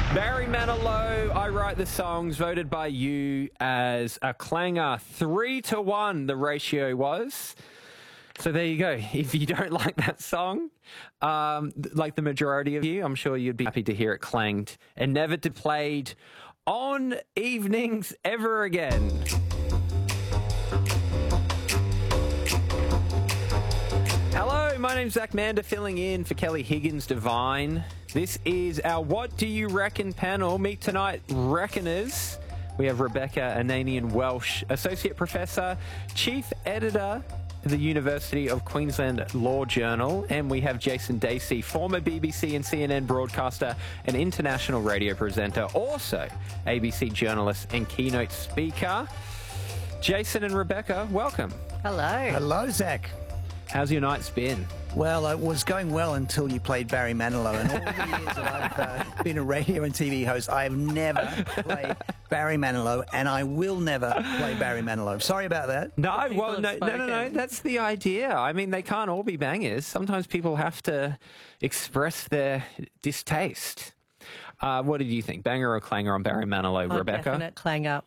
Barry Manilow, I Write the Songs, voted by you as a clanger. 3-1 the ratio was. So there you go. If you don't like that song, like the majority of you, I'm sure you'd be happy to hear it clanged and never to played on evenings ever again. Hello, my name's Zach Mander, filling in for Kelly Higgins-Devine. This is our What Do You Reckon panel. Meet tonight, Reckoners. We have Rebecca Ananian-Welsh, Associate Professor, Chief Editor at the University of Queensland Law Journal. And we have Jason Dacey, former BBC and CNN broadcaster and international radio presenter, also ABC journalist and keynote speaker. Jason and Rebecca, welcome. Hello. Hello, Zach. How's your night's been? Well, it was going well until you played Barry Manilow. And all the years that I've been a radio and TV host, I have never played Barry Manilow, and I will never play Barry Manilow. Sorry about that. No, well, no. That's the idea. I mean, they can't all be bangers. Sometimes people have to express their distaste. What did you think? Banger or clanger on Barry Manilow, Rebecca? Definite clanger.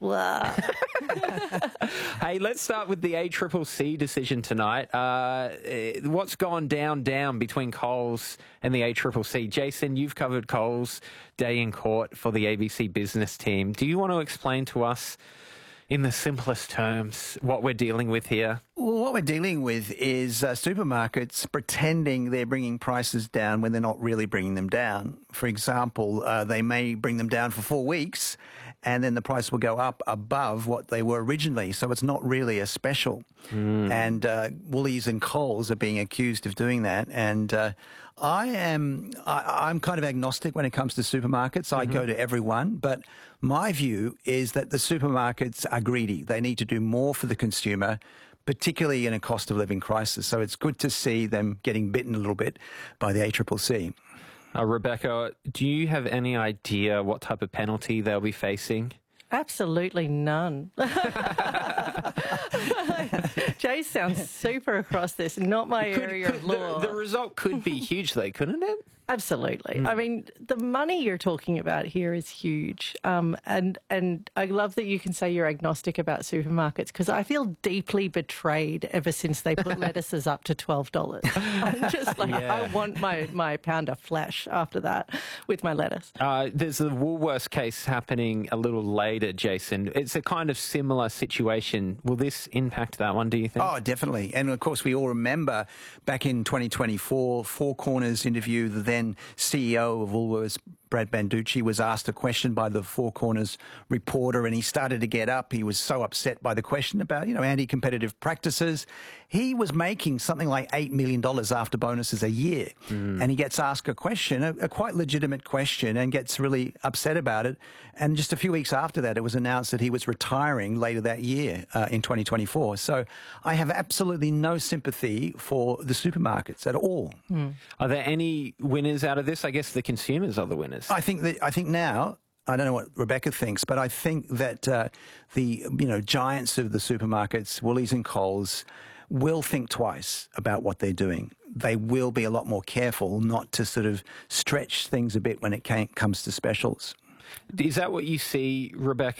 Hey, let's start with the ACCC decision tonight. What's gone down between Coles and the ACCC? Jason, you've covered Coles' day in court for the ABC business team. Do you want to explain to us, in the simplest terms, what we're dealing with here? Well, what we're dealing with is supermarkets pretending they're bringing prices down when they're not really bringing them down. For example, they may bring them down for 4 weeks and then the price will go up above what they were originally. So it's not really a special. And Woolies and Coles are being accused of doing that. And I'm kind of agnostic when it comes to supermarkets. I go to everyone. But my view is that the supermarkets are greedy. They need to do more for the consumer, particularly in a cost of living crisis. So it's good to see them getting bitten a little bit by the ACCC. Rebecca, do you have any idea what type of penalty they'll be facing? Absolutely none. Jay sounds super across this, not my area of law. The result could be huge, though, couldn't it? Absolutely. I mean, the money you're talking about here is huge. And I love that you can say you're agnostic about supermarkets, because I feel deeply betrayed ever since they put lettuces up to $12. I'm just like, I want my pound of flesh after that with my lettuce. There's the Woolworths case happening a little later, Jason. It's a kind of similar situation. Will this impact that one, do you think? Oh, definitely. And of course, we all remember back in 2024, Four Corners interview, the then CEO of Woolworths, Brad Banducci, was asked a question by the Four Corners reporter, and he started to get up. He was so upset by the question about, anti-competitive practices. He was making something like $8 million after bonuses a year. And he gets asked a question, a quite legitimate question, and gets really upset about it. And just a few weeks after that, it was announced that he was retiring later that year in 2024. So I have absolutely no sympathy for the supermarkets at all. Are there any winners out of this? I guess the consumers are the winners. I think now, I don't know what Rebecca thinks, but I think that the giants of the supermarkets, Woolies and Coles, will think twice about what they're doing. They will be a lot more careful not to sort of stretch things a bit when it comes to specials. Is that what you see, Rebecca?